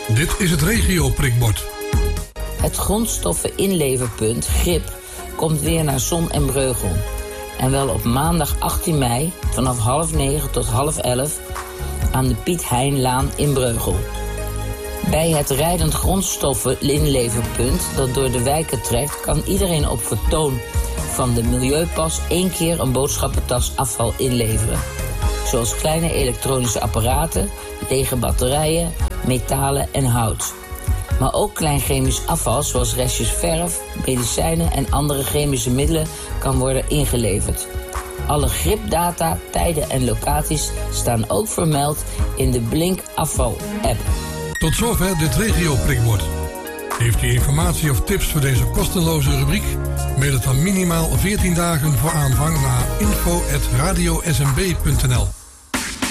Dit is het regio-prikbord. Het grondstoffen-inleverpunt, GRIP, komt weer naar Zon en Breugel. En wel op maandag 18 mei vanaf 8:30 tot 10:30 aan de Piet Heinlaan in Breugel. Bij het rijdend grondstoffen-inleverpunt dat door de wijken trekt, kan iedereen op vertoon van de Milieupas 1 keer een boodschappentas afval inleveren. Zoals kleine elektronische apparaten, lege batterijen, metalen en hout. Maar ook klein chemisch afval zoals restjes verf, medicijnen en andere chemische middelen kan worden ingeleverd. Alle gripdata, tijden en locaties staan ook vermeld in de Blink Afval-app. Tot zover dit regio-prikbord. Heeft u informatie of tips voor deze kosteloze rubriek? Mail het dan minimaal 14 dagen voor aanvang naar info@radiosmb.nl.